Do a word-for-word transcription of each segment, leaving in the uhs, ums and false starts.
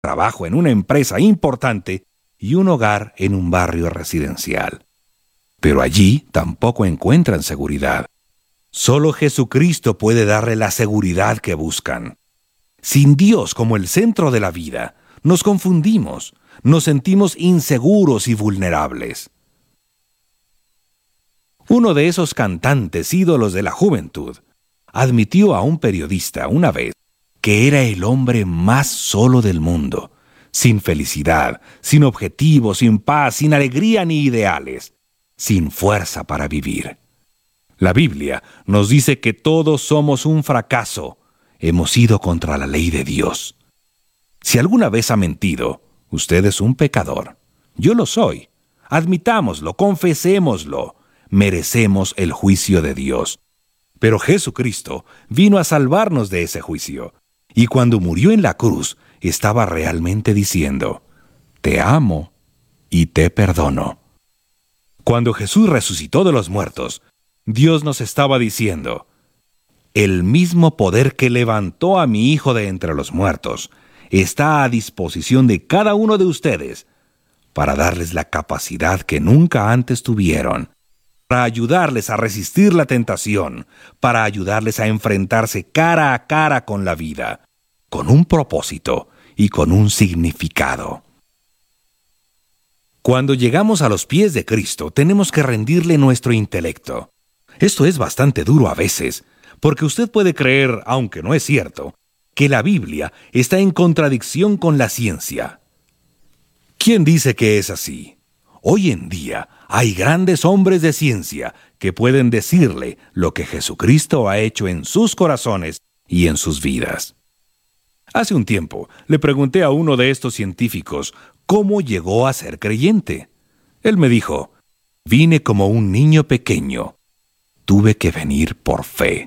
trabajo en una empresa importante y un hogar en un barrio residencial. Pero allí tampoco encuentran seguridad. Solo Jesucristo puede darle la seguridad que buscan. Sin Dios como el centro de la vida, nos confundimos, nos sentimos inseguros y vulnerables. Uno de esos cantantes ídolos de la juventud admitió a un periodista una vez que era el hombre más solo del mundo, sin felicidad, sin objetivos, sin paz, sin alegría ni ideales, sin fuerza para vivir. La Biblia nos dice que todos somos un fracaso, hemos ido contra la ley de Dios. Si alguna vez ha mentido, usted es un pecador. Yo lo soy. Admitámoslo, confesémoslo. Merecemos el juicio de Dios. Pero Jesucristo vino a salvarnos de ese juicio. Y cuando murió en la cruz, estaba realmente diciendo, te amo y te perdono. Cuando Jesús resucitó de los muertos, Dios nos estaba diciendo, el mismo poder que levantó a mi Hijo de entre los muertos está a disposición de cada uno de ustedes para darles la capacidad que nunca antes tuvieron, para ayudarles a resistir la tentación, para ayudarles a enfrentarse cara a cara con la vida, con un propósito y con un significado. Cuando llegamos a los pies de Cristo, tenemos que rendirle nuestro intelecto. Esto es bastante duro a veces, porque usted puede creer, aunque no es cierto, que la Biblia está en contradicción con la ciencia. ¿Quién dice que es así? Hoy en día hay grandes hombres de ciencia que pueden decirle lo que Jesucristo ha hecho en sus corazones y en sus vidas. Hace un tiempo le pregunté a uno de estos científicos cómo llegó a ser creyente. Él me dijo, vine como un niño pequeño. Tuve que venir por fe.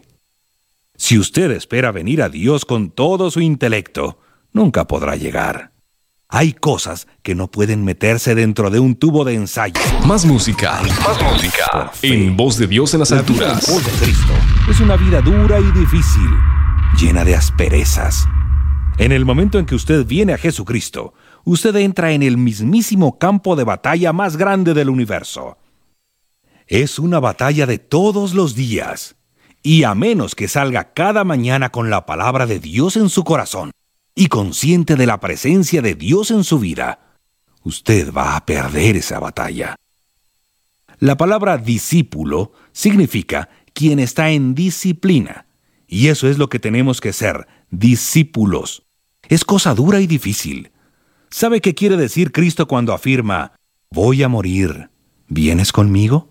Si usted espera venir a Dios con todo su intelecto, nunca podrá llegar. Hay cosas que no pueden meterse dentro de un tubo de ensayo. Más música, más música. En Voz de Dios en las alturas. La vida en voz de Cristo es una vida dura y difícil, llena de asperezas. En el momento en que usted viene a Jesucristo, usted entra en el mismísimo campo de batalla más grande del universo. Es una batalla de todos los días. Y a menos que salga cada mañana con la palabra de Dios en su corazón y consciente de la presencia de Dios en su vida, usted va a perder esa batalla. La palabra discípulo significa quien está en disciplina, y eso es lo que tenemos que ser, discípulos. Es cosa dura y difícil. ¿Sabe qué quiere decir Cristo cuando afirma, voy a morir, ¿vienes conmigo?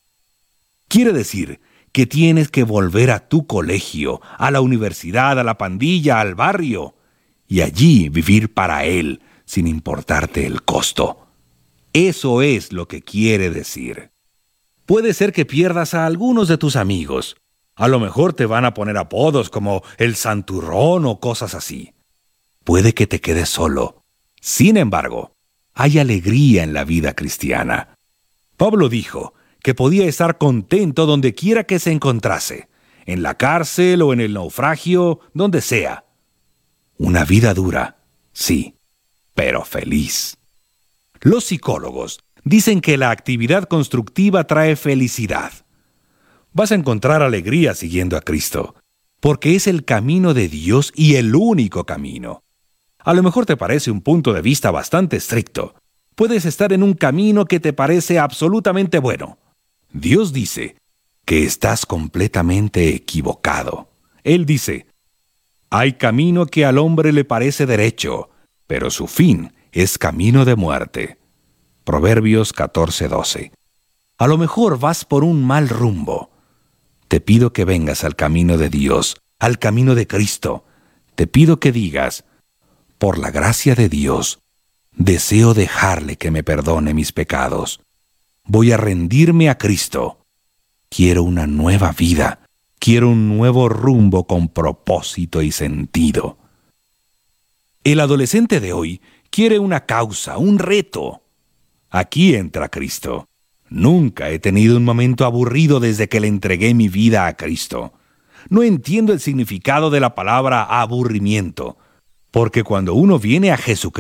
Quiere decir que tienes que volver a tu colegio, a la universidad, a la pandilla, al barrio, y allí vivir para Él, sin importarte el costo. Eso es lo que quiere decir. Puede ser que pierdas a algunos de tus amigos. A lo mejor te van a poner apodos como el santurrón o cosas así. Puede que te quedes solo. Sin embargo, hay alegría en la vida cristiana. Pablo dijo que podía estar contento donde quiera que se encontrase, en la cárcel o en el naufragio, donde sea. Una vida dura, sí, pero feliz. Los psicólogos dicen que la actividad constructiva trae felicidad. Vas a encontrar alegría siguiendo a Cristo, porque es el camino de Dios y el único camino. A lo mejor te parece un punto de vista bastante estricto. Puedes estar en un camino que te parece absolutamente bueno. Dios dice que estás completamente equivocado. Él dice, hay camino que al hombre le parece derecho, pero su fin es camino de muerte. Proverbios catorce doce. A lo mejor vas por un mal rumbo. Te pido que vengas al camino de Dios, al camino de Cristo. Te pido que digas, por la gracia de Dios, deseo dejarle que me perdone mis pecados. Voy a rendirme a Cristo. Quiero una nueva vida. Quiero un nuevo rumbo con propósito y sentido. El adolescente de hoy quiere una causa, un reto. Aquí entra Cristo. Nunca he tenido un momento aburrido desde que le entregué mi vida a Cristo. No entiendo el significado de la palabra aburrimiento, Porque cuando uno viene a Jesucristo,